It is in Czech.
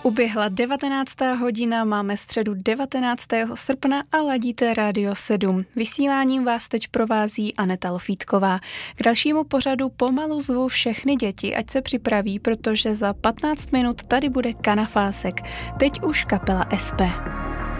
Uběhla 19. hodina, máme středu 19. srpna a ladíte Radio 7. Vysíláním vás teď provází Aneta Lofítková. K dalšímu pořadu pomalu zvu všechny děti, ať se připraví, protože za 15 minut tady bude Kanafásek. Teď už kapela SP.